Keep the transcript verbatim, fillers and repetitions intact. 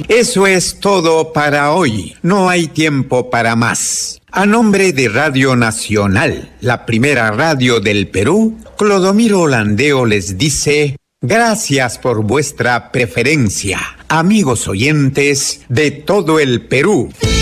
Eso es todo para hoy. No hay tiempo para más. A nombre de Radio Nacional, la primera radio del Perú, Clodomiro Landeo les dice: gracias por vuestra preferencia, amigos oyentes de todo el Perú.